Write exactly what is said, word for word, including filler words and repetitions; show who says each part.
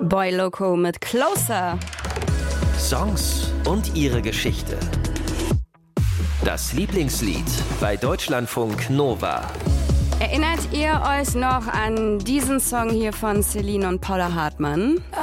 Speaker 1: Boy Loco mit Closer.
Speaker 2: Songs und ihre Geschichte. Das Lieblingslied bei Deutschlandfunk Nova.
Speaker 1: Erinnert ihr euch noch an diesen Song hier von Celine und Paula Hartmann?